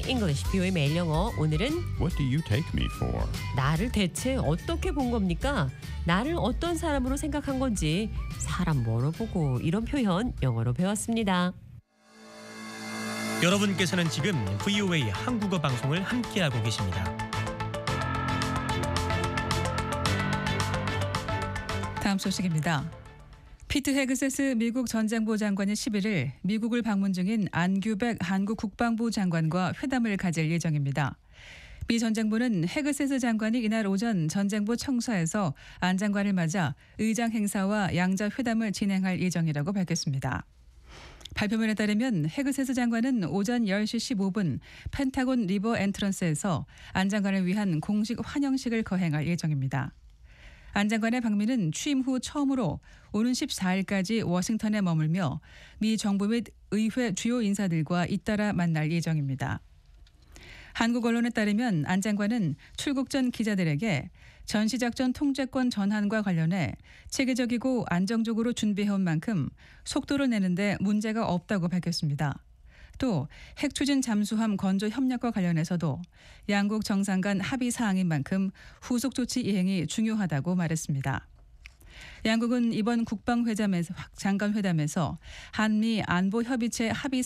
English, 뷰의 매일 영어. 오늘은 What do you take me for? 나를 대체 어떻게 본 겁니까? 나를 어떤 사람으로 생각한 건지 사람 뭐로 보고 이런 표현 영어로 배웠습니다. 여러분께서는 지금 VOA 한국어 방송을 함께하고 계십니다. 다음 소식입니다. 피트 헤그세스 미국 전 장부 장관이 11일 미국을 방문 중인 안규백 한국 국방부 장관과 회담을 가질 예정입니다. 미 전 장부는 헤그세스 장관이 이날 오전 전 장부 청사에서 안 장관을 맞아 의장 행사와 양자 회담을 진행할 예정이라고 밝혔습니다. 발표문에 따르면 헤그세스 장관은 오전 10시 15분 펜타곤 리버 엔트런스에서 안 장관을 위한 공식 환영식을 거행할 예정입니다. 안 장관의 방미는 취임 후 처음으로 오는 14일까지 워싱턴에 머물며 미 정부 및 의회 주요 인사들과 잇따라 만날 예정입니다. 한국 언론에 따르면 안 장관은 출국 전 기자들에게 전시작전 통제권 전환과 관련해 체계적이고 안정적으로 준비해온 만큼 속도를 내는데 문제가 없다고 밝혔습니다. 또 핵 추진 잠수함 건조 협력과 관련해서도 양국 정상 간 합의 사항인 만큼 후속 조치 이행이 중요하다고 말했습니다. 양국은 이번 국방회담에서 장관회담에서 한미 안보 협의체 합의